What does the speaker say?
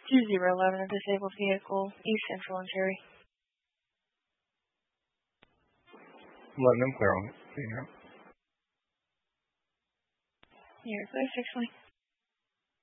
2011, a disabled vehicle, East Central on Cherry. I'm letting them clear on it. You're clear, 620.